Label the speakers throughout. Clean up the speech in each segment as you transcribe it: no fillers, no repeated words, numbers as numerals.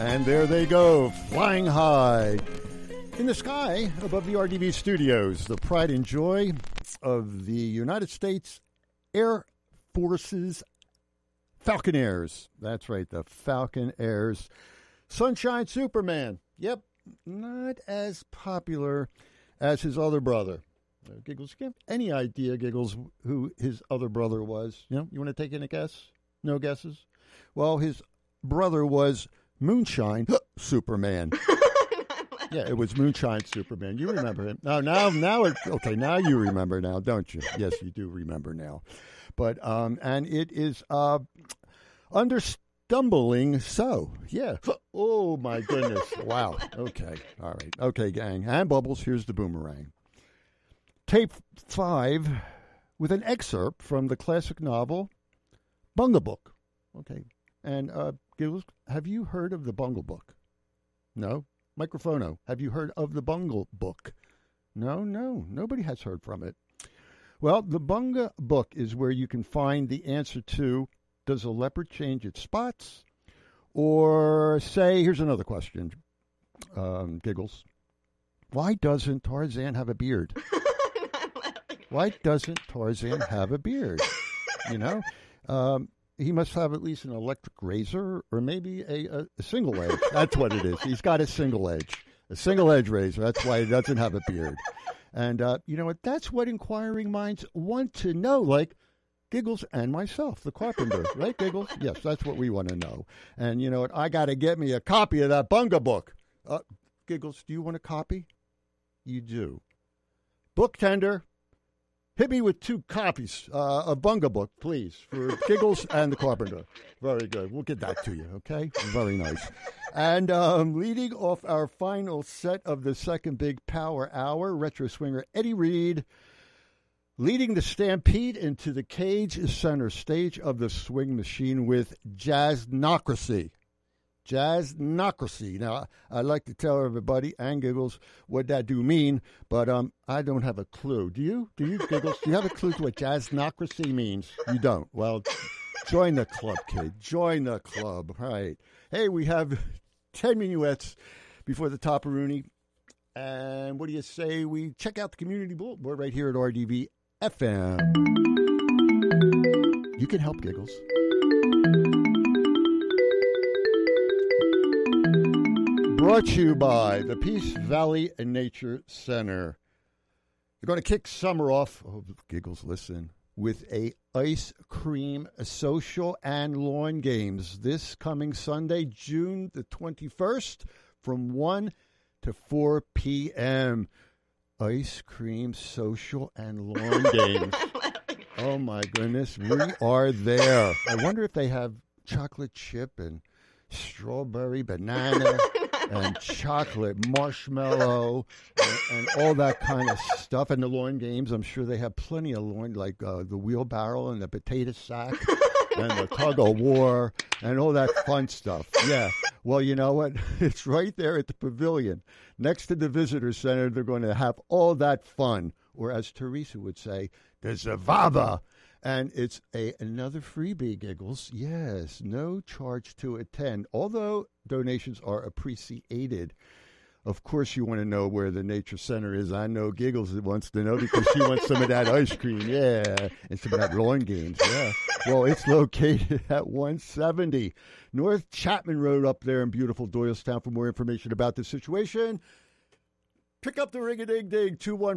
Speaker 1: And there they go, flying high in the sky above the RDV studios, the pride and joy of the United States Air Force's Falconairs. That's right, the Falconairs. Sunshine Superman. Yep, not as popular as his other brother. Giggles, you have any idea, Giggles, who his other brother was? You want to take in a guess? No guesses? Well, his brother was Moonshine Superman. Yeah, it was Moonshine Superman. You remember him. Now you remember now, don't you? Yes, you do remember now. But, and it is understumbling so. Yeah. Oh, my goodness. Wow. Okay. All right. Okay, gang. And Bubbles, here's the boomerang. Tape 5 with an excerpt from the classic novel Bungle Book. Okay. And, Giggles, have you heard of the Bungle Book? No? Microphono, have you heard of the Bungle Book? No, nobody has heard from it. Well, the Bungle Book is where you can find the answer to, does a leopard change its spots? Or say, here's another question, Giggles. Why doesn't Tarzan have a beard? Why doesn't Tarzan have a beard? He must have at least an electric razor or maybe a single edge. That's what it is. He's got a single edge razor. That's why he doesn't have a beard. And you know what? That's what inquiring minds want to know, like Giggles and myself, the carpenter. Right, Giggles? Yes, that's what we want to know. And you know what? I got to get me a copy of that Bungle Book. Giggles, do you want a copy? You do. Book tender. Hit me with 2 copies of Bungle Book, please, for Giggles and the Carpenter. Very good. We'll get that to you, okay? Very nice. And leading off our final set of the second Big Power Hour, retro swinger Eddie Reed, leading the Stampede into the cage center stage of the swing machine with Jazznocracy. Jazznocracy. Now, I'd like to tell everybody, and Giggles, what that do mean, but I don't have a clue. Do you? Do you, Giggles? Do you have a clue to what Jazznocracy means? You don't. Well, join the club, kid. Join the club. All right. Hey, we have 10 minuets before the top of Rooney. And what do you say we check out the community bulletin board right here at RDV FM? You can help, Giggles. Brought to you by the Peace Valley Nature Center. They're going to kick summer off, Giggles, listen, with a ice cream social and lawn games this coming Sunday, June the 21st, from 1 to 4 p.m. Ice cream social and lawn games. Oh, my goodness. We are there. I wonder if they have chocolate chip and strawberry, banana, and chocolate, marshmallow, and all that kind of stuff. And the lawn games, I'm sure they have plenty of lawn, like the wheelbarrow and the potato sack and the tug of war and all that fun stuff. Yeah. Well, you know what? It's right there at the pavilion. Next to the visitor center, they're going to have all that fun. Or as Teresa would say, the Zavava. And it's another freebie, Giggles. Yes, no charge to attend, although donations are appreciated. Of course, you want to know where the Nature Center is. I know Giggles wants to know because she wants some of that ice cream, yeah, and some of that lawn games, yeah. Well, it's located at 170 North Chapman Road up there in beautiful Doylestown. For more information about the situation, pick up the ring-a-ding-ding,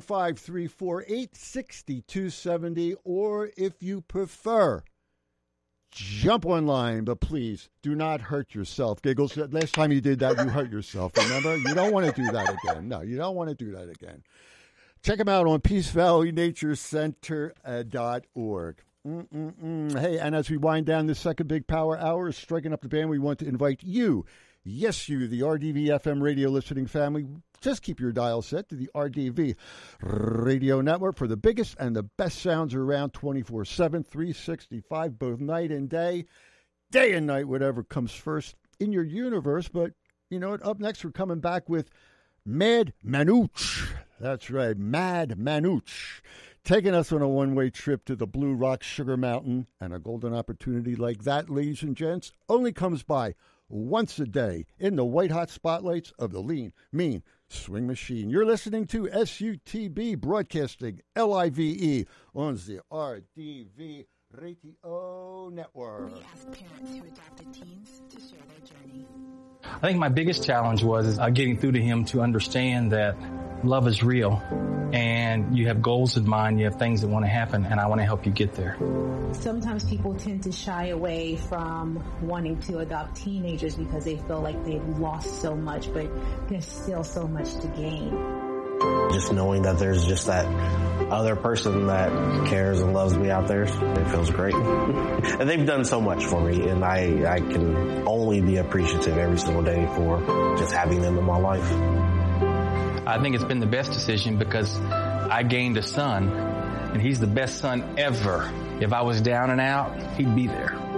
Speaker 1: 215-348-6270, or if you prefer, jump online, but please do not hurt yourself. Giggles, last time you did that, you hurt yourself, remember? You don't want to do that again. No, you don't want to do that again. Check them out on peacevalleynaturecenter.org. Hey, and as we wind down this second Big Power Hour, striking up the band, we want to invite you, yes, you, the RDV FM radio listening family. Just keep your dial set to the RDV radio network for the biggest and the best sounds around 24/7, 365, both night and day and night, whatever comes first in your universe. But you know what? Up next, we're coming back with Mad Manouche. That's right, Mad Manouche. Taking us on a one-way trip to the Blue Rock Sugar Mountain. And a golden opportunity like that, ladies and gents, only comes by once a day in the white-hot spotlights of the lean, mean swing machine. You're listening to SUTB Broadcasting, LIVE, on the RDV Radio Network.
Speaker 2: We ask parents who adopted teens to share their journey.
Speaker 3: I think my biggest challenge was getting through to him to understand that love is real and you have goals in mind, you have things that want to happen, and I want to help you get there.
Speaker 4: Sometimes people tend to shy away from wanting to adopt teenagers because they feel like they've lost so much, but there's still so much to gain.
Speaker 5: Just knowing that there's just that other person that cares and loves me out there, it feels great. And they've done so much for me, and I can only be appreciative every single day for just having them in my life.
Speaker 3: I think it's been the best decision because I gained a son, and he's the best son ever. If I was down and out, he'd be there.